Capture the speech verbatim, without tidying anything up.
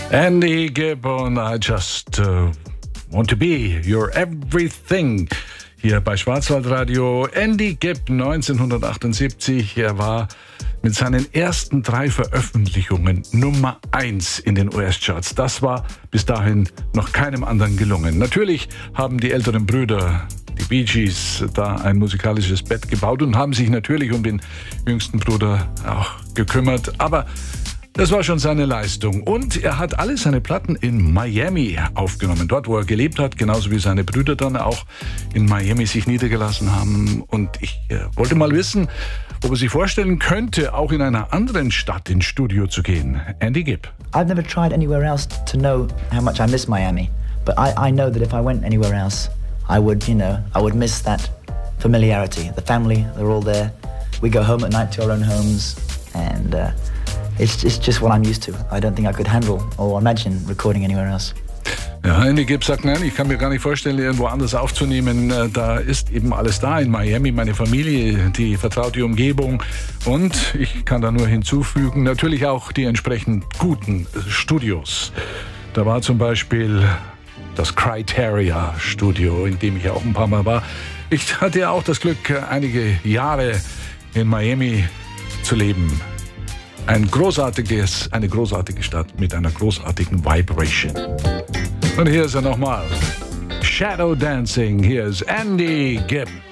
Andy Gibb und I just uh, want to be your everything. Hier bei Schwarzwaldradio. Andy Gibb neunzehnhundertachtundsiebzig. Er war mit seinen ersten drei Veröffentlichungen Nummer eins in den U S-Charts. Das war bis dahin noch keinem anderen gelungen. Natürlich haben die älteren Brüder, die Bee Gees, da ein musikalisches Bett gebaut und haben sich natürlich um den jüngsten Bruder auch gekümmert. Aber das war schon seine Leistung. Und er hat alle seine Platten in Miami aufgenommen. Dort, wo er gelebt hat, genauso wie seine Brüder dann auch in Miami sich niedergelassen haben. Und ich äh, wollte mal wissen, ob er sich vorstellen könnte, auch in einer anderen Stadt ins Studio zu gehen. Andy Gibb. I've never tried anywhere else to know how much I miss Miami. But I, I know that if I went anywhere else, I would, you know, I would miss that familiarity. The family, they're all there. We go home at night to our own homes. And uh, It's, it's just what I'm used to. I don't think I could handle or imagine recording anywhere else. Ja, Andy Gibb sagt, nein, ich kann mir gar nicht vorstellen, irgendwo anders aufzunehmen. Da ist eben alles da in Miami, meine Familie, die vertraute Umgebung. Und ich kann da nur hinzufügen, natürlich auch die entsprechend guten Studios. Da war zum Beispiel das Criteria Studio, in dem ich auch ein paar Mal war. Ich hatte ja auch das Glück, einige Jahre in Miami zu leben. Ein großartiges, eine großartige Stadt mit einer großartigen Vibration. Und hier ist er nochmal. Shadow Dancing. Hier ist Andy Gibb.